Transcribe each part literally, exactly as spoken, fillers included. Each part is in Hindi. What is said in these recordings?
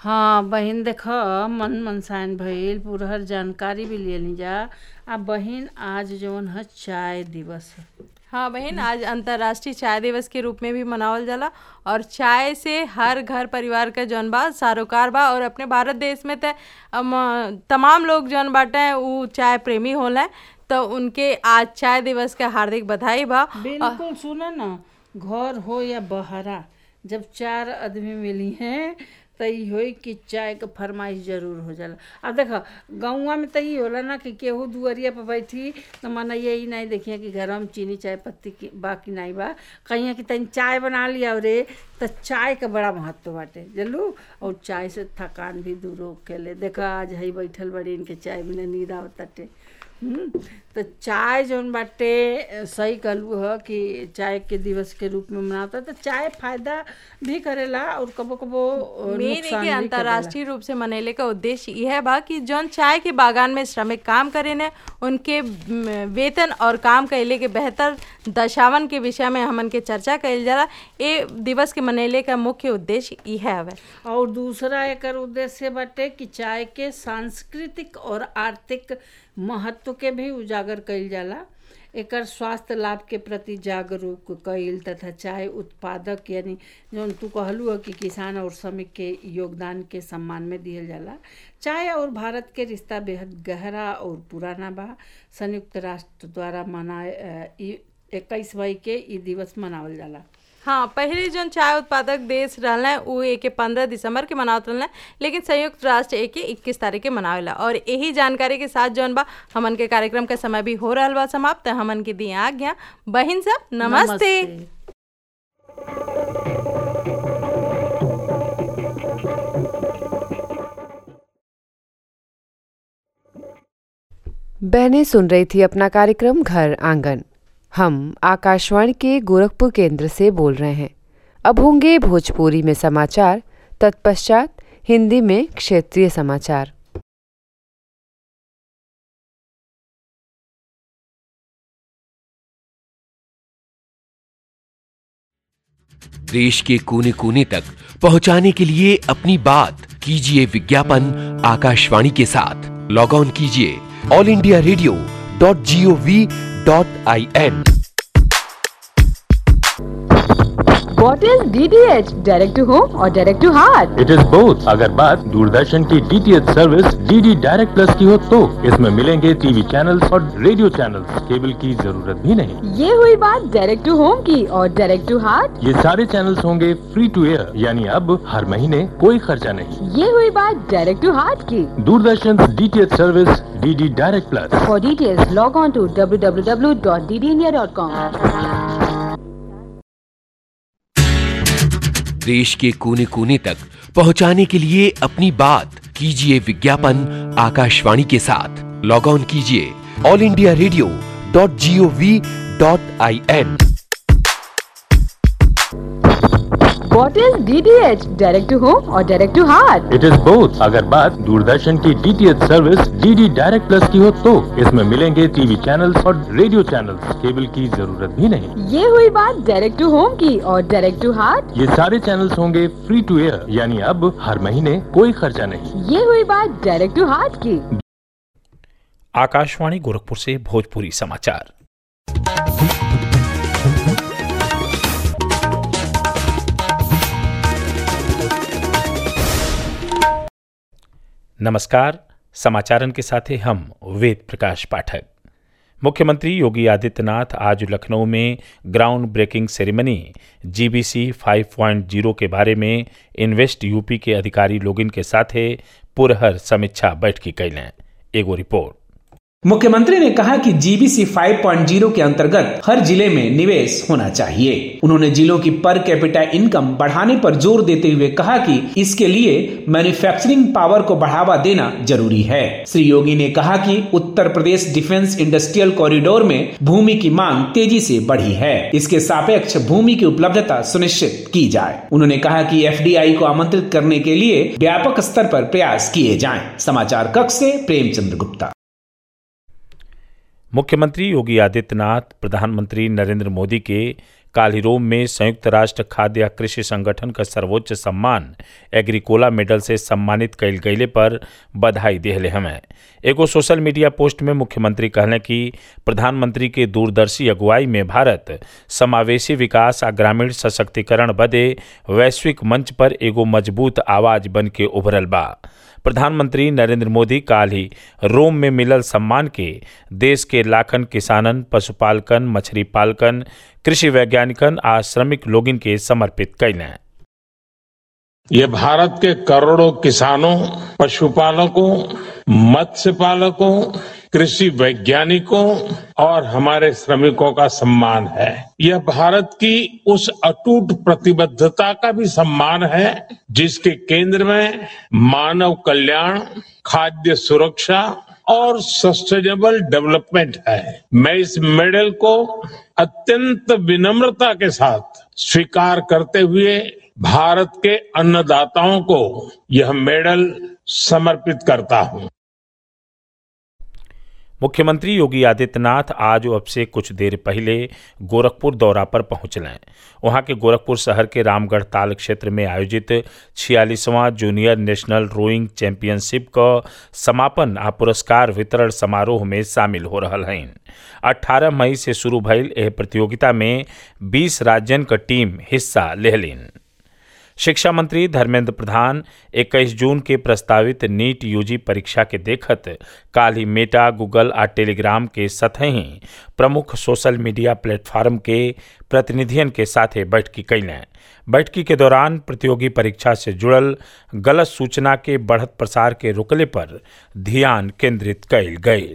हाँ बहिन, देख मन मनसायन भइल, पूरहर जानकारी भी लेली जा। आ बहिन, आज जवन है चाय दिवस है। हाँ बहन, आज अंतर्राष्ट्रीय चाय दिवस के रूप में भी मनावल जाला। और चाय से हर घर परिवार का जौन बा सारोकार बा। और अपने भारत देश में तो तमाम लोग जौन बाटे उ चाय प्रेमी होला, तो उनके आज चाय दिवस का हार्दिक बधाई बा। बिल्कुल, सुना ना, घर हो या बहरा, जब चार आदमी मिली हैं तो ई होई कि चाय के फरमाइश जरूर हो जाला। अब देखो गौवा में तो ई होला ना कि केहू दुआरिया पर बैठी तो मना यही नहीं देखिए कि घर में चीनी चाय पत्ती की बाकी नहीं बा, कहीं कि तनी चाय बना लिया रे, तो चाय का बड़ा महत्व बाटे जल्लू। और चाय से थकान भी दूर होकेले। देखा आज हई बैठल बड़ी, इनके चाय बिना नींद आवताटे। तो चाय जौन बाटे सही कहलू है कि चाय के दिवस के रूप में मनाता है। तो चाय फायदा भी करेला और कबो कबो मेरे के अंतर्राष्ट्रीय रूप से मनेले का उद्देश्य यह बा कि जौन चाय के बागान में श्रमिक काम करे ने उनके वेतन और काम कैले के बेहतर दशावन के विषय में हमन के चर्चा कैल जाला। ये दिवस के मनेले का मुख्य उद्देश्य यह है। और दूसरा एक उद्देश्य बाटे कि चाय के सांस्कृतिक और आर्थिक महत्व के भी उजागर कइल जाला। एकर स्वास्थ्य लाभ के प्रति जागरूक कइल तथा चाय उत्पादक यानी जौन तू कहलू है कि किसान और श्रमिक के योगदान के सम्मान में दिहल जाला। चाय और भारत के रिश्ता बेहद गहरा और पुराना बा। संयुक्त राष्ट्र द्वारा मनाए इक्कीस मई के ई दिवस मनावल जाला। हाँ, पहले जो चाय उत्पादक देश रहना वो एक पंद्रह दिसंबर के मनावत रहना, लेकिन संयुक्त राष्ट्र एक इक्कीस तारीख के मनावेला। और यही जानकारी के साथ जौन बा हमन के कार्यक्रम का समय भी हो रहा बा समाप्त। हमन के दिए आज्ञा। बहिन सब नमस्ते, नमस्ते। बहनें सुन रही थी अपना कार्यक्रम घर आंगन। हम आकाशवाणी के गोरखपुर केंद्र से बोल रहे हैं। अब होंगे भोजपुरी में समाचार, तत्पश्चात हिंदी में क्षेत्रीय समाचार। देश के कोने कोने तक पहुंचाने के लिए अपनी बात कीजिए विज्ञापन आकाशवाणी के साथ। लॉग ऑन कीजिए all India radio dot G O V dot I N. What is D T H? Direct to home or direct to heart? It is both। अगर बात दूरदर्शन की D T H service D D Direct Plus की हो तो इसमें मिलेंगे टीवी चैनल्स और रेडियो चैनल्स। केबल की जरूरत भी नहीं। ये हुई बात डायरेक्ट टू होम की। और डायरेक्ट टू हार्ट, ये सारे चैनल्स होंगे फ्री टू एयर, यानी अब हर महीने कोई खर्चा नहीं। ये हुई बात डायरेक्ट टू हार्ट की। Doordarshan D T H service D D Direct Plus। For details log on to w w w dot d d india dot com। देश के कोने कोने तक पहुंचाने के लिए अपनी बात कीजिए विज्ञापन आकाशवाणी के साथ। लॉग ऑन कीजिए all India radio dot G O V dot I N. What is D T H? Direct to home or direct to heart? It is both। अगर बात दूरदर्शन की D T H service D D Direct Plus की हो तो इसमें मिलेंगे टीवी चैनल्स और रेडियो चैनल्स। केबल की जरूरत भी नहीं। ये हुई बात डायरेक्ट टू होम की। और डायरेक्ट टू हार्ट, ये सारे चैनल्स होंगे फ्री टू एयर, यानी अब हर महीने कोई खर्चा नहीं। ये हुई बात डायरेक्ट टू हार्ट की। आकाशवाणी गोरखपुर से भोजपुरी समाचार। नमस्कार, समाचारन के साथ हैं हम वेद प्रकाश पाठक। मुख्यमंत्री योगी आदित्यनाथ आज लखनऊ में ground breaking ceremony G B C five point zero के बारे में इन्वेस्ट यूपी के अधिकारी लोगिन के साथ पुरहर समीक्षा बैठक कैलें। एगो रिपोर्ट। मुख्यमंत्री ने कहा कि G B C five point zero के अंतर्गत हर जिले में निवेश होना चाहिए। उन्होंने जिलों की पर कैपिटा इनकम बढ़ाने पर जोर देते हुए कहा कि इसके लिए मैन्युफैक्चरिंग पावर को बढ़ावा देना जरूरी है। श्री योगी ने कहा कि Uttar Pradesh defence industrial corridor में भूमि की मांग तेजी से बढ़ी है, इसके सापेक्ष भूमि की उपलब्धता सुनिश्चित की जाए। उन्होंने कहा कि एफ डी आई को आमंत्रित करने के लिए व्यापक स्तर पर प्रयास किए जाएं। समाचार कक्ष से प्रेमचंद्र गुप्ता। मुख्यमंत्री योगी आदित्यनाथ प्रधानमंत्री नरेंद्र मोदी के काल ही रोम में संयुक्त राष्ट्र खाद्य या कृषि संगठन का सर्वोच्च सम्मान एग्रीकोला मेडल से सम्मानित कइल गइले पर बधाई दिहले हमें। एगो सोशल मीडिया पोस्ट में मुख्यमंत्री कहले कि प्रधानमंत्री के दूरदर्शी अगुवाई में भारत समावेशी विकास आ ग्रामीण सशक्तिकरण बदे वैश्विक मंच पर एगो मजबूत आवाज बन के उभरल बा। प्रधानमंत्री नरेंद्र मोदी काल ही रोम में मिलल सम्मान के देश के लाखन किसानन, पशुपालकन, मछली पालकन, कृषि वैज्ञानिकन आ श्रमिक लोगिन के समर्पित कैले। ये भारत के करोड़ों किसानों, पशुपालकों, मत्स्य पालकों, कृषि वैज्ञानिकों और हमारे श्रमिकों का सम्मान है। यह भारत की उस अटूट प्रतिबद्धता का भी सम्मान है जिसके केंद्र में मानव कल्याण, खाद्य सुरक्षा और सस्टेनेबल डेवलपमेंट है। मैं इस मेडल को अत्यंत विनम्रता के साथ स्वीकार करते हुए भारत के अन्नदाताओं को यह मेडल समर्पित करता हूं। मुख्यमंत्री योगी आदित्यनाथ आज अब से कुछ देर पहले गोरखपुर दौरा पर पहुंचलें। वहां के गोरखपुर शहर के रामगढ़ ताल क्षेत्र में आयोजित छियालीसवां जूनियर नेशनल रोइंग चैंपियनशिप का समापन आ पुरस्कार वितरण समारोह में शामिल हो रहा हैं। अठारह मई से शुरू भइल एह प्रतियोगिता में बीस राज्यन का टीम हिस्सा लेहलिन। शिक्षा मंत्री धर्मेंद्र प्रधान इक्कीस जून के प्रस्तावित नीट यूजी परीक्षा के देखत काल ही मेटा, गूगल आ टेलीग्राम के सतही प्रमुख सोशल मीडिया प्लेटफॉर्म के प्रतिनिधियन के साथे बैठकी कैलें। बैठकी के दौरान प्रतियोगी परीक्षा से जुड़ल गलत सूचना के बढ़त प्रसार के रोकले पर ध्यान केंद्रित कैल गईल।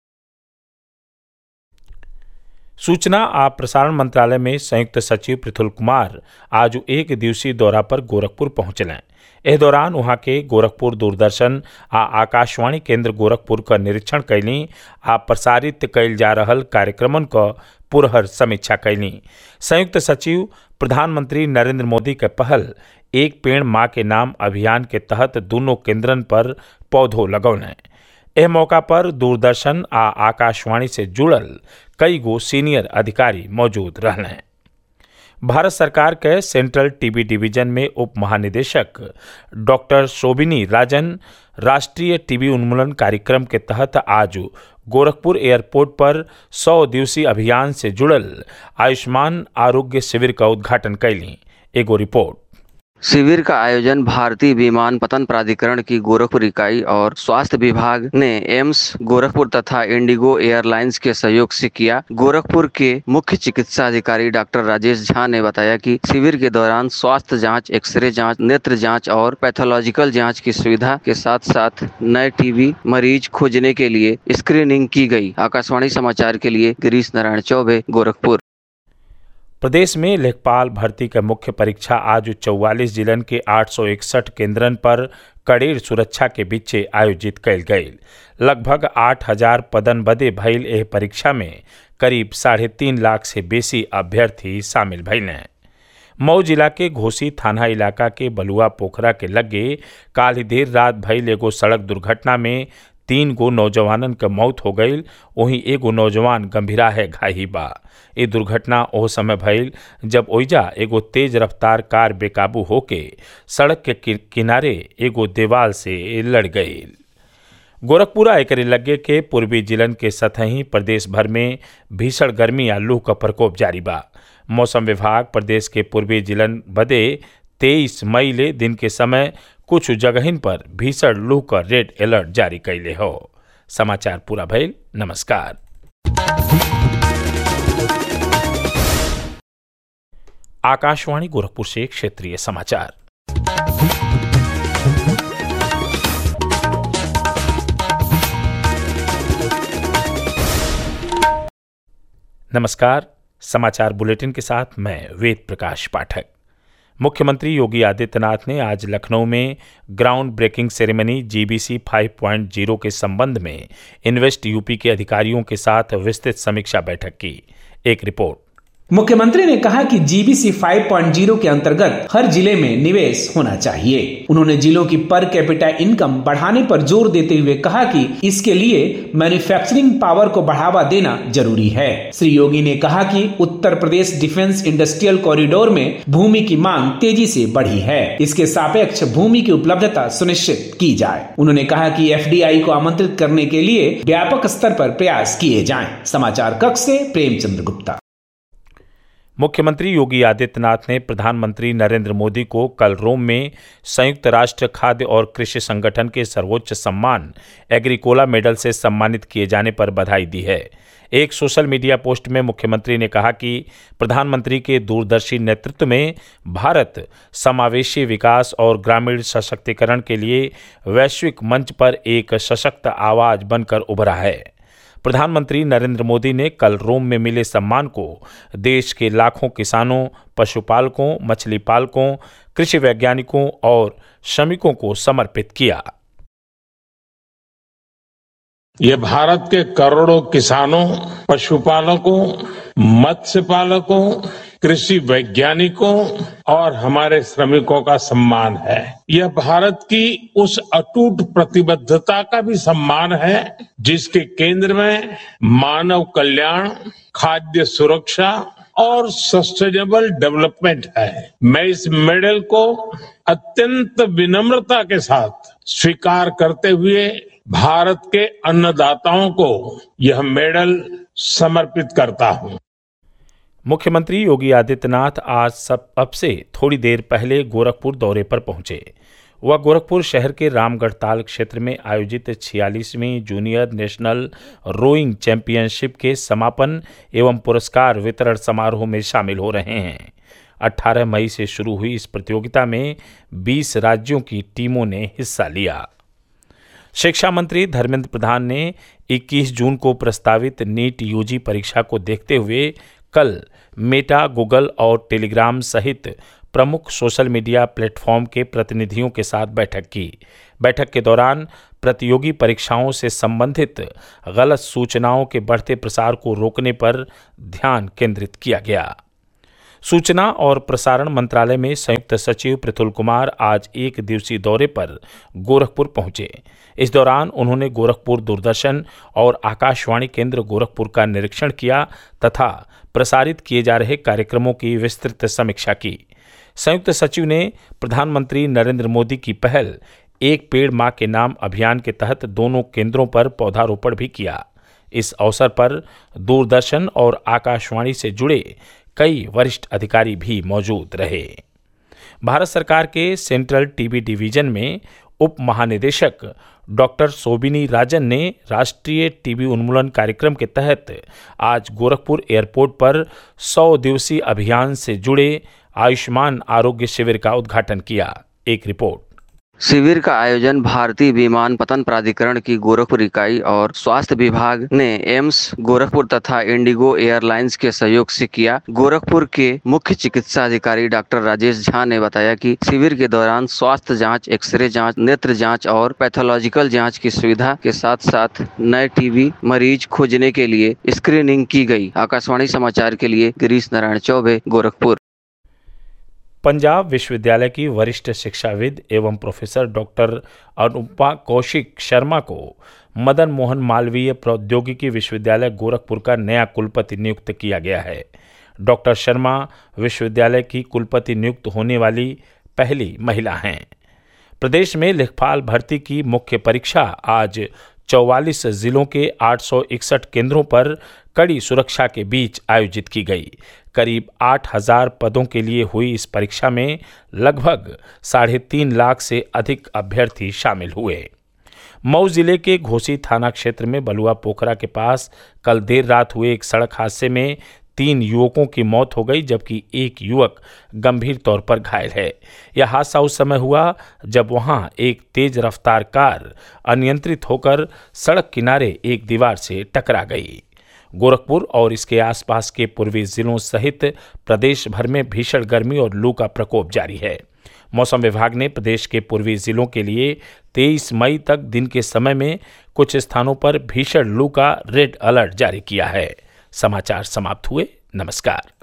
सूचना आ प्रसारण मंत्रालय में संयुक्त सचिव पृथुल कुमार आज एक दिवसीय दौरा पर गोरखपुर पहुंचलें। इस दौरान वहां के गोरखपुर दूरदर्शन आ आकाशवाणी केंद्र गोरखपुर का निरीक्षण कैली आ प्रसारित कैल जा रहल कार्यक्रमन का पुरहर समीक्षा कैली। संयुक्त सचिव प्रधानमंत्री नरेंद्र मोदी के पहल एक पेड़ माँ के नाम अभियान के तहत दोनों केंद्रन पर पौधों लगौलें। एह मौका पर दूरदर्शन आ आकाशवाणी से जुड़ल कई गो सीनियर अधिकारी मौजूद रहने। भारत सरकार के सेंट्रल टीबी डिवीजन में उप महानिदेशक डॉक्टर शोभिनी राजन राष्ट्रीय टीबी उन्मूलन कार्यक्रम के तहत आज गोरखपुर एयरपोर्ट पर सौ दिवसीय अभियान से जुड़ल आयुष्मान आरोग्य शिविर का उद्घाटन कैली। एगो रिपोर्ट। शिविर का आयोजन भारतीय विमानपत्तन प्राधिकरण की गोरखपुर इकाई और स्वास्थ्य विभाग ने एम्स गोरखपुर तथा इंडिगो एयरलाइंस के सहयोग से किया। गोरखपुर के मुख्य चिकित्सा अधिकारी डॉक्टर राजेश झा ने बताया कि शिविर के दौरान स्वास्थ्य जांच, एक्सरे जांच, नेत्र जांच और पैथोलॉजिकल जांच की सुविधा के साथ साथ नए टीबी मरीज खोजने के लिए स्क्रीनिंग की गई। आकाशवाणी समाचार के लिए गिरीश नारायण चौबे, गोरखपुर। प्रदेश में लेखपाल भर्ती का मुख्य परीक्षा आज चौवालीस जिलन के आठ सौ इकसठ केंद्रन पर कड़ेर सुरक्षा के बीच आयोजित कैल गई। लगभग आठ हजार पदन बदे भइल एह परीक्षा में करीब साढ़े तीन लाख से बेसी अभ्यर्थी शामिल भइले। मऊ जिला के घोसी थाना इलाका के बलुआ पोखरा के लगे काल ही देर रात भइल एगो सड़क दुर्घटना में तीन गो नौजवानन के मौत हो गई, वहीं एगो नौजवान गंभीराहे घायल बा। ये दुर्घटना ओह समय भइल जब ओइजा एगो तेज रफ्तार कार बेकाबू होके सड़क के किनारे एगो देवाल से लड़ गई। गोरखपुर एकरे लगे के पूर्वी जिलन के सतही प्रदेश भर में भीषण गर्मी या लू का प्रकोप जारी बा। मौसम विभाग प्रदेश के पूर्वी जिलन बदे तेईस मई ले दिन के समय कुछ जगहिन पर भीषण लू का रेड अलर्ट जारी कैले हो। समाचार पूरा भइल। नमस्कार। आकाशवाणी गोरखपुर से क्षेत्रीय समाचार। नमस्कार। समाचार बुलेटिन के साथ मैं वेद प्रकाश पाठक। मुख्यमंत्री योगी आदित्यनाथ ने आज लखनऊ में ground breaking ceremony GBC five point zero के संबंध में इन्वेस्ट यूपी के अधिकारियों के साथ विस्तृत समीक्षा बैठक की। एक रिपोर्ट। मुख्यमंत्री ने कहा कि जीबीसी फाइव पॉइंट ज़ीरो के अंतर्गत हर जिले में निवेश होना चाहिए। उन्होंने जिलों की पर कैपिटा इनकम बढ़ाने पर जोर देते हुए कहा कि इसके लिए मैन्युफैक्चरिंग पावर को बढ़ावा देना जरूरी है। श्री योगी ने कहा कि Uttar Pradesh defence industrial corridor में भूमि की मांग तेजी से बढ़ी है, इसके सापेक्ष भूमि की उपलब्धता सुनिश्चित की जाए। उन्होंने कहा कि एफडीआई को आमंत्रित करने के लिए व्यापक स्तर पर प्रयास किए जाएं। समाचार कक्ष से प्रेमचंद्र गुप्ता। मुख्यमंत्री योगी आदित्यनाथ ने प्रधानमंत्री नरेंद्र मोदी को कल रोम में संयुक्त राष्ट्र खाद्य और कृषि संगठन के सर्वोच्च सम्मान एग्रीकोला मेडल से सम्मानित किए जाने पर बधाई दी है। एक सोशल मीडिया पोस्ट में मुख्यमंत्री ने कहा कि प्रधानमंत्री के दूरदर्शी नेतृत्व में भारत समावेशी विकास और ग्रामीण सशक्तिकरण के लिए वैश्विक मंच पर एक सशक्त आवाज बनकर उभरा है। प्रधानमंत्री नरेंद्र मोदी ने कल रोम में मिले सम्मान को देश के लाखों किसानों, पशुपालकों, मछली पालकों, कृषि वैज्ञानिकों और श्रमिकों को समर्पित किया। ये भारत के करोड़ों किसानों, पशुपालकों, मत्स्य पालकों, कृषि वैज्ञानिकों और हमारे श्रमिकों का सम्मान है। यह भारत की उस अटूट प्रतिबद्धता का भी सम्मान है जिसके केंद्र में मानव कल्याण, खाद्य सुरक्षा और सस्टेनेबल डेवलपमेंट है। मैं इस मेडल को अत्यंत विनम्रता के साथ स्वीकार करते हुए भारत के अन्नदाताओं को यह मेडल समर्पित करता हूं। मुख्यमंत्री योगी आदित्यनाथ आज सब अब से थोड़ी देर पहले गोरखपुर दौरे पर पहुंचे। वह गोरखपुर शहर के रामगढ़ ताल क्षेत्र में आयोजित छियालीसवीं जूनियर नेशनल रोइंग चैंपियनशिप के समापन एवं पुरस्कार वितरण समारोह में शामिल हो रहे हैं। अठारह मई से शुरू हुई इस प्रतियोगिता में बीस राज्यों की टीमों ने हिस्सा लिया। शिक्षा मंत्री धर्मेंद्र प्रधान ने इक्कीस जून को प्रस्तावित नीट यूजी परीक्षा को देखते हुए कल मेटा, गूगल और टेलीग्राम सहित प्रमुख सोशल मीडिया प्लेटफॉर्म के प्रतिनिधियों के साथ बैठक की। बैठक के दौरान प्रतियोगी परीक्षाओं से संबंधित गलत सूचनाओं के बढ़ते प्रसार को रोकने पर ध्यान केंद्रित किया गया। सूचना और प्रसारण मंत्रालय में संयुक्त सचिव प्रतुल कुमार आज एक दिवसीय दौरे पर गोरखपुर पहुंचे। इस दौरान उन्होंने गोरखपुर दूरदर्शन और आकाशवाणी केंद्र गोरखपुर का निरीक्षण किया तथा प्रसारित किए जा रहे कार्यक्रमों की विस्तृत समीक्षा की। संयुक्त सचिव ने प्रधानमंत्री नरेंद्र मोदी की पहल एक पेड़ मां के नाम अभियान के तहत दोनों केंद्रों पर पौधारोपण भी किया। इस अवसर पर दूरदर्शन और आकाशवाणी से जुड़े कई वरिष्ठ अधिकारी भी मौजूद रहे। भारत सरकार के सेंट्रल टीबी डिवीजन में उप महानिदेशक डॉक्टर सोबिनी राजन ने राष्ट्रीय टीबी उन्मूलन कार्यक्रम के तहत आज गोरखपुर एयरपोर्ट पर सौ दिवसीय अभियान से जुड़े आयुष्मान आरोग्य शिविर का उद्घाटन किया। एक रिपोर्ट। शिविर का आयोजन भारतीय विमानपत्तन प्राधिकरण की गोरखपुर इकाई और स्वास्थ्य विभाग ने एम्स गोरखपुर तथा इंडिगो एयरलाइंस के सहयोग से किया। गोरखपुर के मुख्य चिकित्सा अधिकारी डॉक्टर राजेश झा ने बताया कि शिविर के दौरान स्वास्थ्य जांच, एक्सरे जांच, नेत्र जांच और पैथोलॉजिकल जांच की सुविधा के साथ साथ नए टीबी मरीज खोजने के लिए स्क्रीनिंग की गई। आकाशवाणी समाचार के लिए गिरीश नारायण चौबे, गोरखपुर। पंजाब विश्वविद्यालय की वरिष्ठ शिक्षाविद एवं प्रोफेसर डॉक्टर अनुपमा कौशिक शर्मा को मदन मोहन मालवीय प्रौद्योगिकी विश्वविद्यालय गोरखपुर का नया कुलपति नियुक्त किया गया है। डॉक्टर शर्मा विश्वविद्यालय की कुलपति नियुक्त होने वाली पहली महिला हैं। प्रदेश में लेखपाल भर्ती की मुख्य परीक्षा आज चौवालीस जिलों के आठ सौ इकसठ केंद्रों पर कड़ी सुरक्षा के बीच आयोजित की गई। करीब आठ हजार पदों के लिए हुई इस परीक्षा में लगभग साढ़े तीन लाख से अधिक अभ्यर्थी शामिल हुए। मऊ जिले के घोसी थाना क्षेत्र में बलुआ पोखरा के पास कल देर रात हुए एक सड़क हादसे में तीन युवकों की मौत हो गई, जबकि एक युवक गंभीर तौर पर घायल है। यह हादसा उस समय हुआ जब वहां एक तेज रफ्तार कार अनियंत्रित होकर सड़क किनारे एक दीवार से टकरा गई। गोरखपुर और इसके आसपास के पूर्वी जिलों सहित प्रदेश भर में भीषण गर्मी और लू का प्रकोप जारी है। मौसम विभाग ने प्रदेश के पूर्वी जिलों के लिए तेईस मई तक दिन के समय में कुछ स्थानों पर भीषण लू का रेड अलर्ट जारी किया है। समाचार समाप्त हुए। नमस्कार।